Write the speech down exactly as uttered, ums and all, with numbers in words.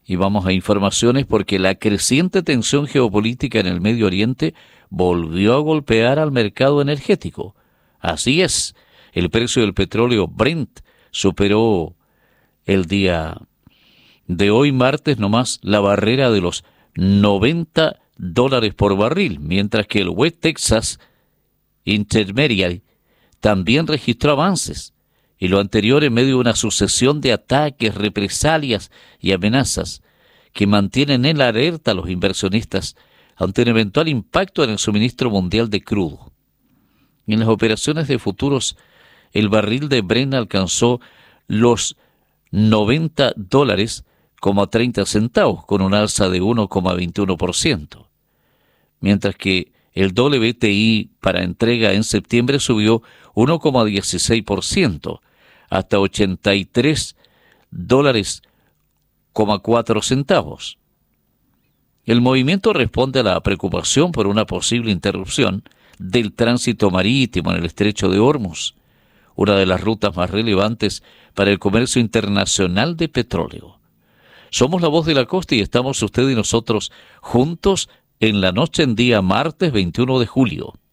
Y vamos a informaciones porque la creciente tensión geopolítica en el Medio Oriente volvió a golpear al mercado energético. Así es, el precio del petróleo Brent superó el día de hoy, martes, nomás la barrera de los noventa dólares por barril, mientras que el West Texas Intermediate también registró avances, y lo anterior en medio de una sucesión de ataques, represalias y amenazas que mantienen en la alerta a los inversionistas ante un eventual impacto en el suministro mundial de crudo. En las operaciones de futuros, el barril de Brent alcanzó los noventa dólares como treinta centavos, con un alza de uno coma veintiuno por ciento, mientras que el W T I para entrega en septiembre subió uno coma dieciséis por ciento hasta ochenta y tres dólares con cuatro centavos. El movimiento responde a la preocupación por una posible interrupción del tránsito marítimo en el estrecho de Hormuz, una de las rutas más relevantes para el comercio internacional de petróleo. Somos la voz de la costa y estamos usted y nosotros juntos en la noche en día martes veintiuno de julio.